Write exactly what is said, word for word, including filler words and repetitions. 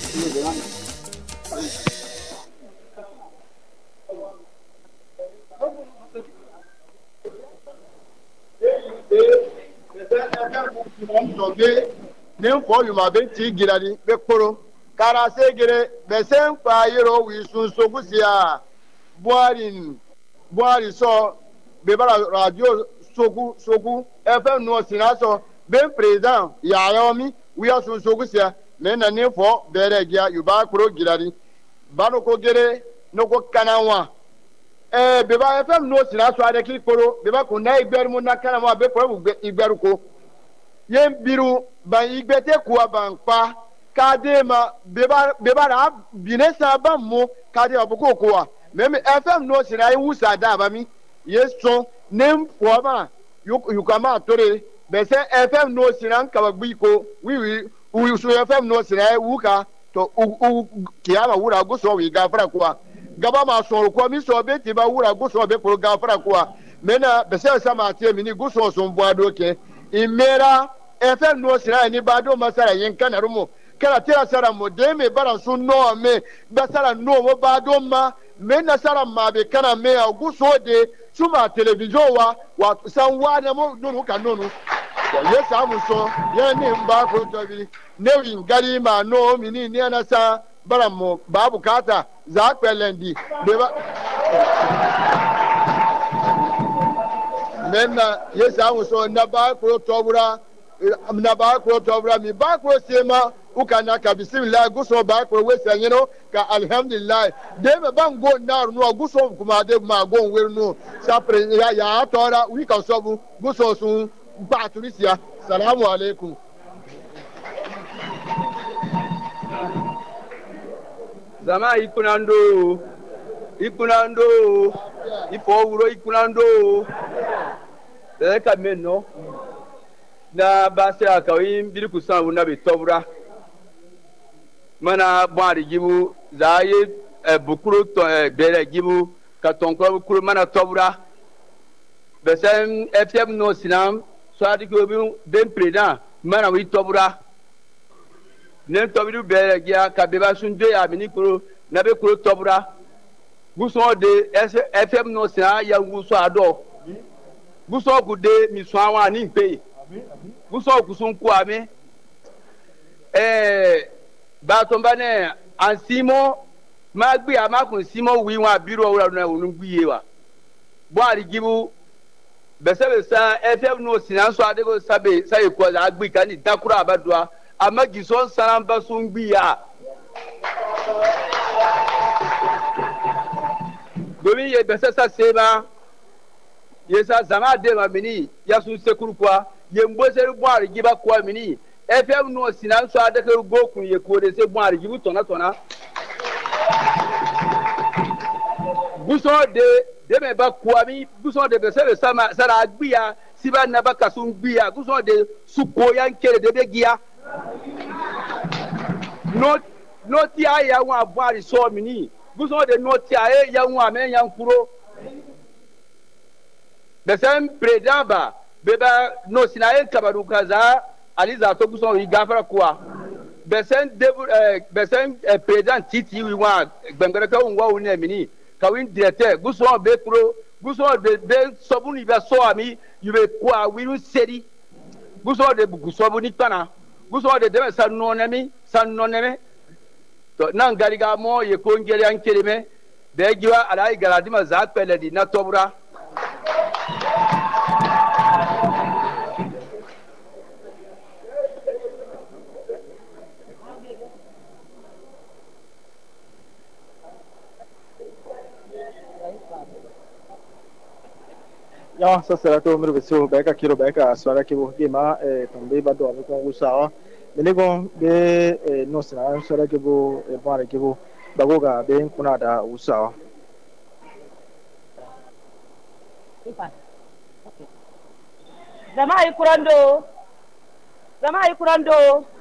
ne fo yuma be ti giradi be kporo kara se gere be sen pa yero wi sun so gusia boarin boari so be bara radio sogu sogu efe no sinaso be president ya yomi wi asun so gusia me na ne fo be re gia yuba kporo giradi bano ko gere no ko kanawa eh be ba efe no sinaso ade ki kporo be ba ko na igberu mo na kanawa be ko igberu ko yen biru ban igbete kuwa ban pa kadema beba beba ra binesa ban mo kadema boko kuwa meme fm no sira wusa da ba mi yeso nem fuama yukama tore bese fm no sira nka gbiko wi wi wi so fm no sira wuka to u kiyama wura guso wi gafara kuwa gaba ma so ko mi so be ti ba wura guso be pro gafara kuwa mena bese sama tie mi ni guso so mbo adoke imera efe no sira ni bado masara yin kana rumo kana tira sara mo de me bara sun no me basara no mo bado ma me na sara ma be kana me aguso de suma television wa wa san wa na mo nunu ka nunu ye samu so ye ni mba ko to bi ne wi gari ma no mi ni ni na sa bara mo babu kata za kwelendi de ba menna ye samu so na ba ko to bura na ba ko to bra mi ba ko sema ukana ka bismillah guso ba ko we sanyino ka alhamdulillah de be bango na no guso kuma de ma go wer no sapre ya ya tora wi ka sobu guso sun ba turisia salamu alaikum zama ikunando ikunando ifo wuro ikunando de ka menno na base akawin biriku san wuna be tobra mana bwari gibu zaye e bukuru to e bere gibu ka tonkro bukuru mana tobra besen fm no sinam so adi ko bi ben president mana wi tobra ne tobiru bere gia ka beba sunde ya mini kuro na be kuro tobra guso de fm no sinam ya guso ado guso gude mi so awan ni pe guso kusun kuame eh batomba ne ansimo magbi amakun simo wi wa biro ora na onu gbiye wa bo ari gibu besebe sa fm no sinanso adego sabe sai ko agbi kan dakura abadua amagi son sanan basun gbiya domi ye besesa sema yesa zama de ma mini yasun sekuru kwa yembo se boari giba kwa mini fm no sinanso adego gokun ye ko de se boari gibu tona tona guso de de me ba kwa mi guso de be se sama sara agbiya siba na ba kasun gbiya guso de suko yankere de begia no no ti aya won aboari so mini guso de no ti aya ya won amen yankuro the same predaba beba no sinaye kabaru kaza aliza to guso yi gafara kwa besen debu eh besen eh, president titi wi wa gbengere ka won wa won na mini kawin directeur guso be pro guso de be sobun ibe so ami yube kwa wiru seri guso de guso bu ni tana guso de de san no nemi san no nemi to nan gariga mo ye ko ngere an kelime be giwa alai galadima za peledi na tobra ya sasa to mero beso beka kiro beka swara ke bo ma e tombe ba do ko usawa mele go be no sina swara ke bo e bare ke bo bago ga be kuna da usawa zama yi kurando zama yi kurando